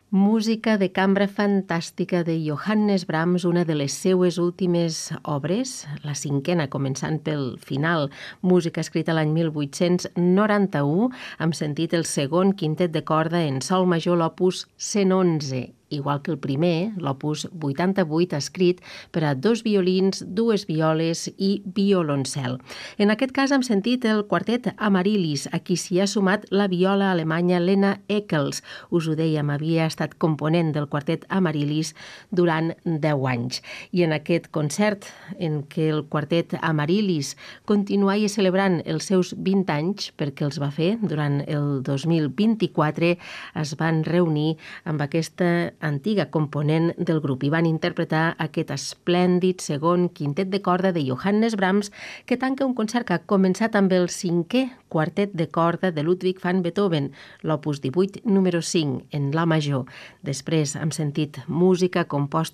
Música de cambra fantàstica de Johannes Brahms, una de les seues últimes obres, la cinquena, començant pel final, música escrita l'any 1891, amb sentit el segon quintet de corda en sol major, l'opus 111, igual que el primer, l'opus 88, escrit per a 2 violins, 2 violes i violoncel. En aquest cas hem sentit el quartet Amaryllis, a qui s'hi ha sumat la viola alemanya Lena Eccles. Us ho dèiem, havia estat component del quartet Amaryllis durant 10 anys. I en aquest concert en què el quartet Amaryllis continuava celebrant els seus 20 anys, perquè els va fer durant el 2024, es van reunir amb aquesta antiga component del grup i van interpretar aquest esplèndid segon quintet de corda de Johannes Brahms, que tanca un concert que ha començat amb el 5è quartet de corda de Ludwig van Beethoven, l'opus 18, número 5, en la major. Després hem sentit música composta